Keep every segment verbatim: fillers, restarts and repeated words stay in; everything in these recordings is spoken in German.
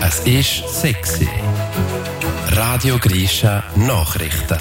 Es ist sexy. Radio Grisha Nachrichten.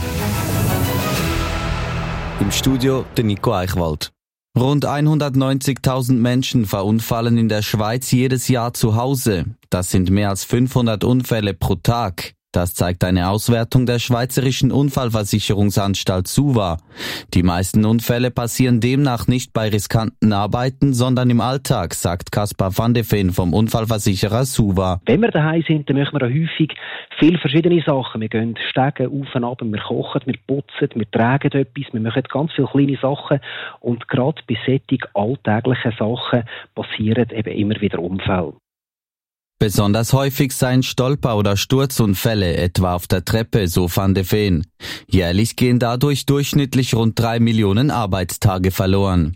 Im Studio der Nico Eichwald. Rund hundertneunzigtausend Menschen verunfallen in der Schweiz jedes Jahr zu Hause. Das sind mehr als fünfhundert Unfälle pro Tag. Das zeigt eine Auswertung der Schweizerischen Unfallversicherungsanstalt SUVA. Die meisten Unfälle passieren demnach nicht bei riskanten Arbeiten, sondern im Alltag, sagt Kaspar van de Veen vom Unfallversicherer SUVA. Wenn wir daheim sind, dann machen wir auch häufig viele verschiedene Sachen. Wir gehen Stegen auf und ab, wir kochen, wir putzen, wir tragen etwas, wir machen ganz viele kleine Sachen. Und gerade bei solchen alltäglichen Sachen passieren eben immer wieder Unfälle. Besonders häufig seien Stolper- oder Sturzunfälle, etwa auf der Treppe, so van de Veen. Jährlich gehen dadurch durchschnittlich rund drei Millionen Arbeitstage verloren.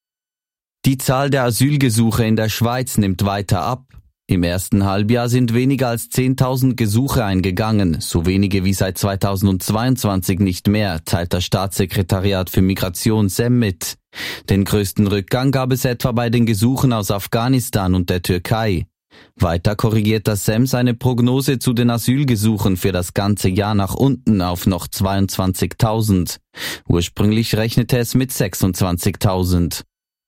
Die Zahl der Asylgesuche in der Schweiz nimmt weiter ab. Im ersten Halbjahr sind weniger als zehntausend Gesuche eingegangen, so wenige wie seit zweitausendzweiundzwanzig nicht mehr, teilt das Staatssekretariat für Migration S E M mit. Den größten Rückgang gab es etwa bei den Gesuchen aus Afghanistan und der Türkei. Weiter korrigiert das S E M seine Prognose zu den Asylgesuchen für das ganze Jahr nach unten auf noch zweiundzwanzigtausend. Ursprünglich rechnete es mit sechsundzwanzigtausend.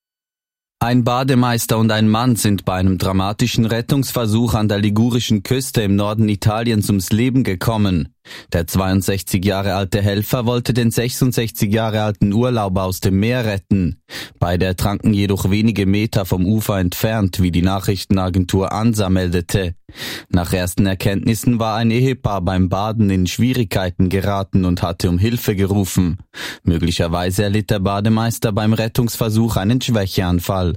Ein Bademeister und ein Mann sind bei einem dramatischen Rettungsversuch an der ligurischen Küste im Norden Italiens ums Leben gekommen. Der zweiundsechzig Jahre alte Helfer wollte den sechsundsechzig Jahre alten Urlauber aus dem Meer retten. Beide ertranken jedoch wenige Meter vom Ufer entfernt, wie die Nachrichtenagentur ANSA meldete. Nach ersten Erkenntnissen war ein Ehepaar beim Baden in Schwierigkeiten geraten und hatte um Hilfe gerufen. Möglicherweise erlitt der Bademeister beim Rettungsversuch einen Schwächeanfall.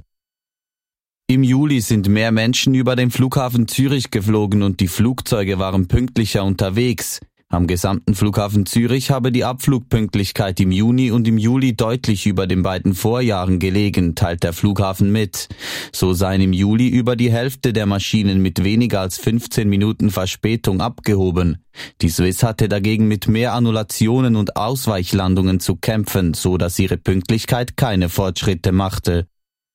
Im Juli sind mehr Menschen über den Flughafen Zürich geflogen und die Flugzeuge waren pünktlicher unterwegs. Am gesamten Flughafen Zürich habe die Abflugpünktlichkeit im Juni und im Juli deutlich über den beiden Vorjahren gelegen, teilt der Flughafen mit. So seien im Juli über die Hälfte der Maschinen mit weniger als fünfzehn Minuten Verspätung abgehoben. Die Swiss hatte dagegen mit mehr Annulationen und Ausweichlandungen zu kämpfen, so dass ihre Pünktlichkeit keine Fortschritte machte.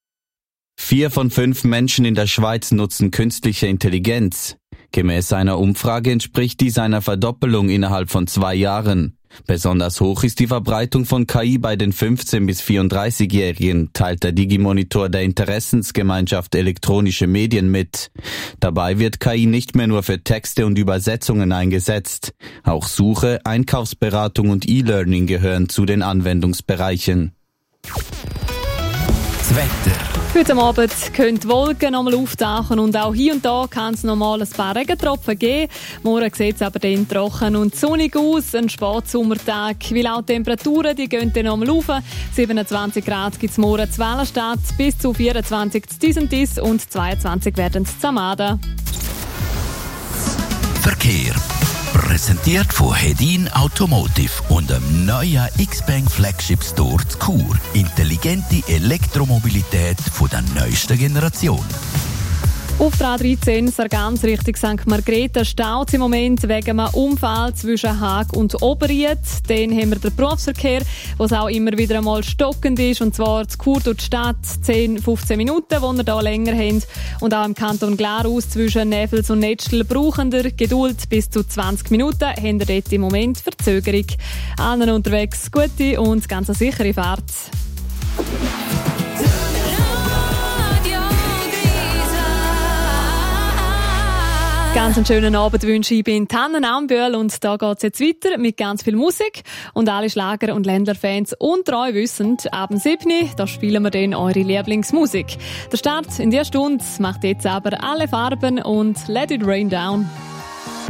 Vier von fünf Menschen in der Schweiz nutzen künstliche Intelligenz. Gemäß einer Umfrage entspricht dies einer Verdoppelung innerhalb von zwei Jahren. Besonders hoch ist die Verbreitung von K I bei den fünfzehn- bis vierunddreißigjährigen, teilt der Digimonitor der Interessensgemeinschaft Elektronische Medien mit. Dabei wird K I nicht mehr nur für Texte und Übersetzungen eingesetzt. Auch Suche, Einkaufsberatung und E-Learning gehören zu den Anwendungsbereichen. Das Wetter. Heute Abend können die Wolken nochmal auftauchen und auch hier und da kann es nochmal ein paar Regentropfen geben. Morgen sieht es aber dann trocken und sonnig aus. Ein Spätsommertag, weil auch die Temperaturen die gehen dann nochmal rauf. siebenundzwanzig Grad gibt es morgen zu Wellenstadt, bis zu vierundzwanzig zu Disentis und zweiundzwanzig werden es zu Zamaden. Verkehr. Präsentiert von Hedin Automotive und dem neuen X-Bank Flagship Store zu Chur. Intelligente Elektromobilität von der neuesten Generation. Auf der A dreizehn Sargans Richtung Sankt Margrethe staut es im Moment wegen einem Unfall zwischen Haag und Oberried. Dann haben wir den Berufsverkehr, wo es auch immer wieder einmal stockend ist. Und zwar zu Chur durch die Stadt zehn bis fünfzehn Minuten, wo wir hier länger haben. Und auch im Kanton Glarus zwischen Nefels und Netschl brauchen wir Geduld bis zu zwanzig Minuten. Haben wir dort im Moment Verzögerung. Allen unterwegs gute und ganz sichere Fahrt. Ganz einen schönen Abend wünsche ich bei Tannen Ambühl und da geht es jetzt weiter mit ganz viel Musik und alle Schlager- und Ländlerfans und treu wissend, ab dem siebten da spielen wir dann eure Lieblingsmusik. Der Start in dieser Stunde macht jetzt aber alle Farben und Let It Rain Down.